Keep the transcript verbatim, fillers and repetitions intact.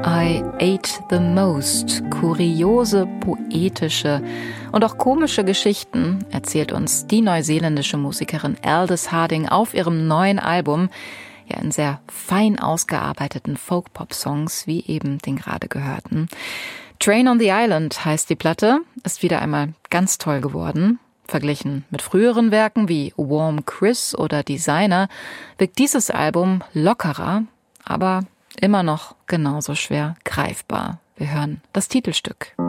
I ate the most. Kuriose, poetische und auch komische Geschichten erzählt uns die neuseeländische Musikerin Aldous Harding auf ihrem neuen Album, ja in sehr fein ausgearbeiteten Folk-Pop-Songs, wie eben den gerade gehörten. Train on the Island heißt die Platte, ist wieder einmal ganz toll geworden. Verglichen mit früheren Werken wie Warm Chris oder Designer wirkt dieses Album lockerer, aber immer noch genauso schwer greifbar. Wir hören das Titelstück.